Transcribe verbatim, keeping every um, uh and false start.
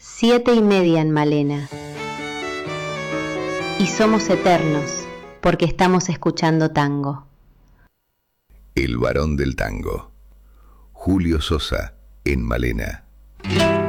Siete y media en Malena. Y somos eternos, porque estamos escuchando tango. El varón del tango. Julio Sosa, en Malena.